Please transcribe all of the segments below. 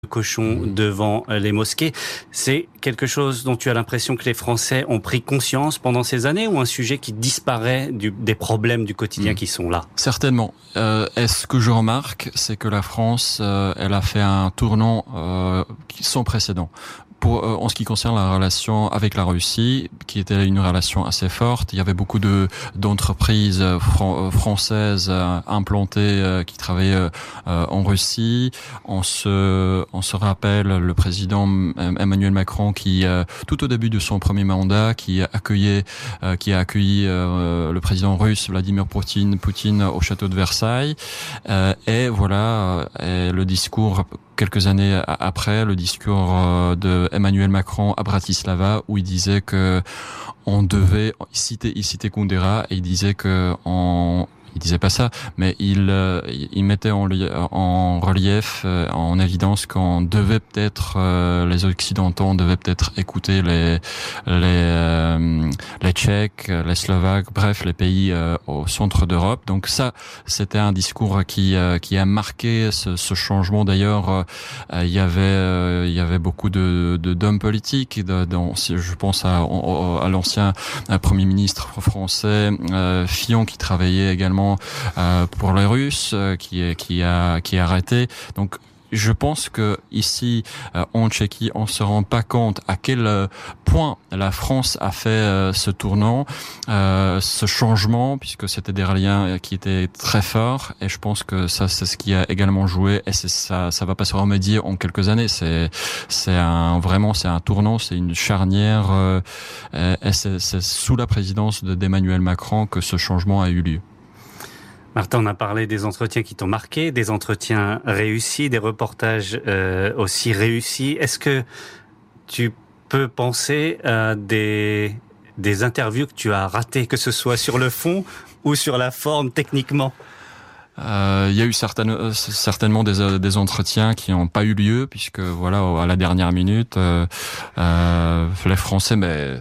cochons devant les mosquées. C'est quelque chose dont tu as l'impression que les Français ont pris conscience pendant ces années, ou un sujet qui disparaît des problèmes du quotidien qui sont là? Certainement. Et ce que je remarque, c'est que la France, elle a fait un tournant sans précédent. En ce qui concerne la relation avec la Russie, qui était une relation assez forte, il y avait beaucoup d'entreprises françaises implantées qui travaillaient en Russie. On se rappelle le président Emmanuel Macron qui, tout au début de son premier mandat, qui a accueilli le président russe Vladimir Poutine au château de Versailles. Et voilà, le discours quelques années après, le discours de Emmanuel Macron à Bratislava, où il disait que on devait, il citait Kundera, et il disait que il disait pas ça, mais il mettait en relief, en évidence qu'on devait peut-être, les Occidentaux, on devait peut-être écouter les Tchèques, les Slovaques, bref, les pays au centre d'Europe. Donc ça, c'était un discours qui a marqué ce changement. D'ailleurs, il y avait beaucoup d'hommes politiques, je pense à l'ancien Premier ministre français Fillon, qui travaillait également pour les Russes, qui a arrêté. Donc je pense que ici en Tchéquie, on se rend pas compte à quel point la France a fait ce tournant, ce changement, puisque c'était des liens qui étaient très forts. Et je pense que ça, c'est ce qui a également joué. Et ça va pas se remédier en quelques années. C'est un tournant, c'est une charnière. Et c'est sous la présidence d'Emmanuel Macron que ce changement a eu lieu. Martin, on a parlé des entretiens qui t'ont marqué, des entretiens réussis, des reportages aussi réussis. Est-ce que tu peux penser à des interviews que tu as ratées, que ce soit sur le fond ou sur la forme techniquement? Il y a eu certainement des entretiens qui n'ont pas eu lieu, puisque voilà, à la dernière minute, les Français, mais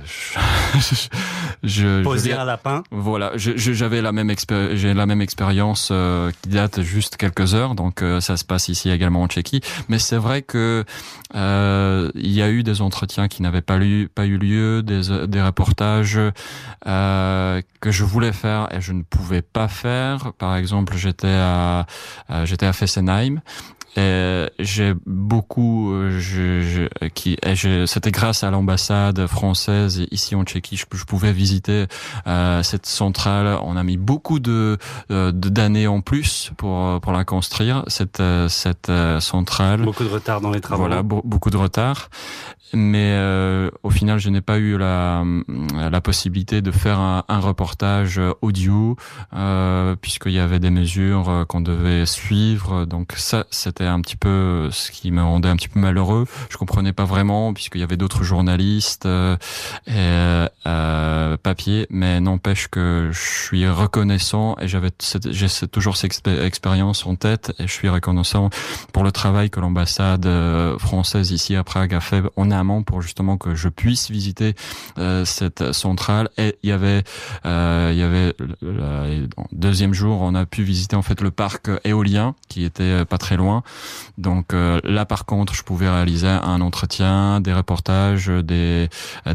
poser un lapin. Voilà, j'ai la même expérience qui date juste quelques heures, donc ça se passe ici également en Tchéquie. Mais c'est vrai que il y a eu des entretiens qui n'avaient pas eu lieu, des reportages que je voulais faire et je ne pouvais pas faire. Par exemple, j'étais à Fessenheim. Et c'était grâce à l'ambassade française ici en Tchéquie, je pouvais visiter cette centrale. On a mis beaucoup d'années en plus pour la construire, cette centrale. Beaucoup de retard dans les travaux. Voilà, beaucoup de retard. Mais au final, je n'ai pas eu la possibilité de faire un reportage audio, puisqu'il y avait des mesures qu'on devait suivre. Donc ça, c'était un petit peu ce qui me rendait un petit peu malheureux. Je comprenais pas vraiment, puisqu'il y avait d'autres journalistes et papier. Mais n'empêche que je suis reconnaissant, et j'ai toujours cette expérience en tête, et je suis reconnaissant pour le travail que l'ambassade française ici à Prague a fait en amont pour justement que je puisse visiter cette centrale. Et il y avait le deuxième jour, on a pu visiter en fait le parc éolien qui était pas très loin. Donc là par contre, je pouvais réaliser un entretien, des reportages, des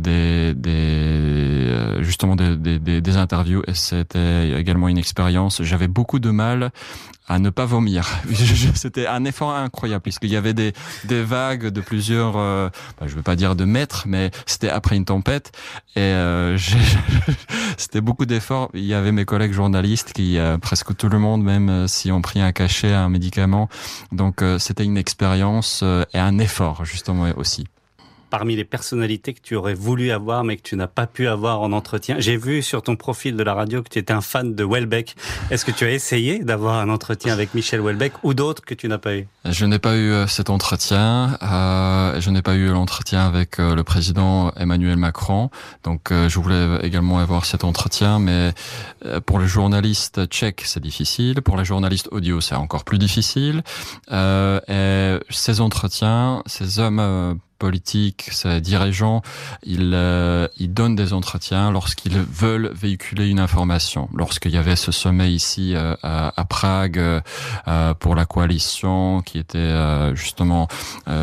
interviews, et c'était également une expérience. J'avais beaucoup de mal à ne pas vomir. C'était un effort incroyable, puisqu'il y avait des vagues de plusieurs, je veux pas dire de mètres, mais c'était après une tempête, et c'était beaucoup d'efforts. Il y avait mes collègues journalistes qui, presque tout le monde, même si on pris un cachet, un médicament. Donc c'était une expérience et un effort justement aussi. Parmi les personnalités que tu aurais voulu avoir mais que tu n'as pas pu avoir en entretien, j'ai vu sur ton profil de la radio que tu étais un fan de Houellebecq. Est-ce que tu as essayé d'avoir un entretien avec Michel Houellebecq ou d'autres que tu n'as pas eu? Je n'ai pas eu cet entretien. Je n'ai pas eu l'entretien avec le président Emmanuel Macron. Donc je voulais également avoir cet entretien, mais pour les journalistes tchèques, c'est difficile. Pour les journalistes audio, c'est encore plus difficile. Et ces entretiens, ces hommes politiques, ses dirigeants, ils donnent des entretiens lorsqu'ils veulent véhiculer une information. Lorsqu'il y avait ce sommet ici à Prague pour la coalition qui était justement